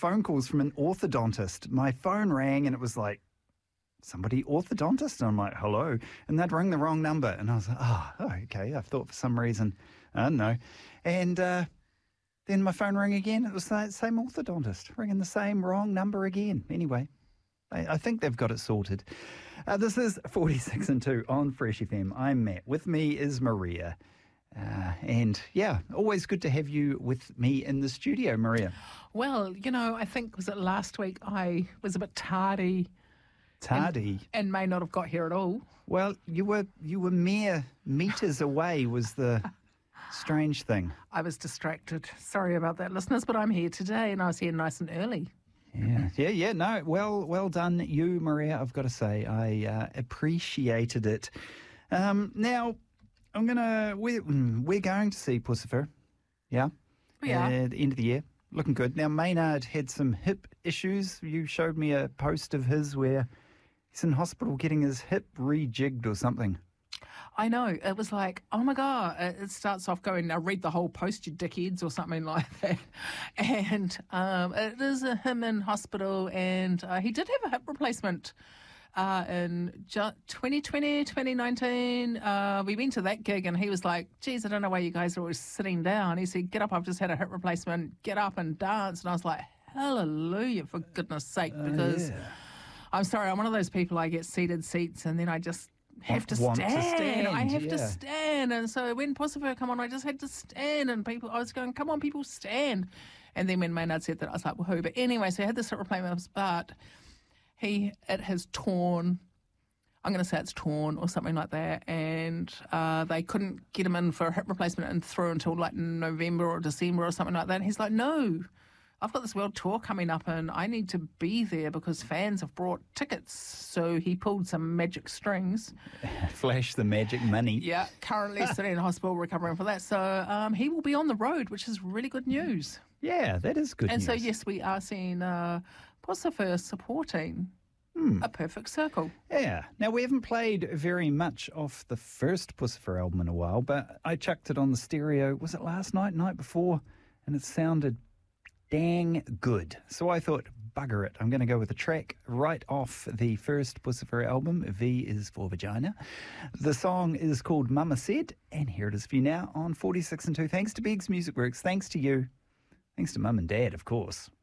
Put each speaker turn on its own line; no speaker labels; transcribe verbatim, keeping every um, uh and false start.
phone calls from an orthodontist. My phone rang and it was like, somebody orthodontist? And I'm like, hello. And they'd rung the wrong number. And I was like, oh, oh okay. I thought for some reason, I don't know. And uh, then my phone rang again. It was the same orthodontist, ringing the same wrong number again. Anyway, I, I think they've got it sorted. Uh, this is forty-six and two on Fresh F M. I'm Matt. With me is Maria. Uh, and, yeah, always good to have you with me in the studio, Maria.
Well, you know, I think, was it last week, I was a bit tardy.
Tardy?
And, and may not have got here at all.
Well, you were you were mere metres away was the strange thing.
I was distracted. Sorry about that, listeners, but I'm here today and I was here nice and early.
Yeah, yeah, yeah. No, well, well done, you, Maria. I've got to say, I uh, appreciated it. Um, now, I'm gonna we're we're going to see Puscifer, yeah,
We are.
at the end of the year. Looking good. Now, Maynard had some hip issues. You showed me a post of his where he's in hospital getting his hip rejigged or something.
I know. It was like, oh my God. It it starts off going, now read the whole post, you dickheads, or something like that. And um, it is a, him in hospital, and uh, he did have a hip replacement uh, in ju- twenty twenty, twenty nineteen. Uh, we went to that gig, and he was like, geez, I don't know why you guys are always sitting down. He said, get up, I've just had a hip replacement. Get up and dance. And I was like, hallelujah, for goodness sake, because
yeah.
I'm sorry, I'm one of those people, I get seated seats, and then I just have to
Want
stand.
to stand,
I have to
yeah.
stand. And so when Puscifer come on, I just had to stand. And people, I was going, come on, people, stand. And then when Maynard said that, I was like, woohoo. But anyway, so I had this hip replacement, but he, it has torn. I'm going to say it's torn or something like that. And uh, they couldn't get him in for a hip replacement and through until like November or December or something like that. And he's like, no, I've got this world tour coming up and I need to be there because fans have brought tickets. So he pulled some magic strings.
Flash the magic money.
Yeah, currently sitting in hospital recovering for that. So um, he will be on the road, which is really good news.
Yeah, that is good
And
news.
so, yes, we are seeing uh, Puscifer supporting
Hmm.
A Perfect Circle.
Yeah. Now, we haven't played very much off the first Puscifer album in a while, but I chucked it on the stereo, was it last night, night before? And it sounded dang good. So I thought, bugger it, I'm going to go with a track right off the first Puscifer album, V is for Vagina. The song is called Mama Said, and here it is for you now on forty-six and two. Thanks to Biggs Music Works, thanks to you, thanks to Mum and Dad, of course.